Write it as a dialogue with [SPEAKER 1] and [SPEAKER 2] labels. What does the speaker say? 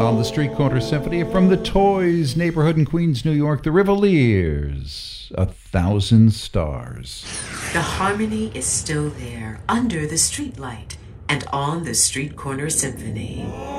[SPEAKER 1] on the Street Corner Symphony from the Toys neighborhood in Queens, New York, the Rivaliers, 1,000 Stars.
[SPEAKER 2] The harmony is still there under the streetlight and on the Street Corner Symphony.